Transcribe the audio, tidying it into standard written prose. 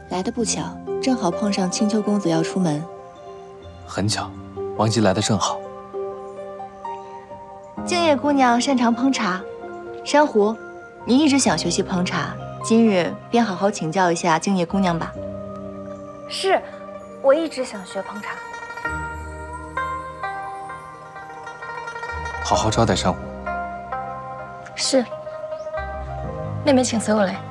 来的不巧，正好碰上青丘公子要出门。 很巧，王姬来的正好。 静夜姑娘擅长烹茶，珊瑚，你一直想学习烹茶，今日便好好请教一下静夜姑娘吧。 是，我一直想学烹茶。 好好招待珊瑚。 是，妹妹请随我来。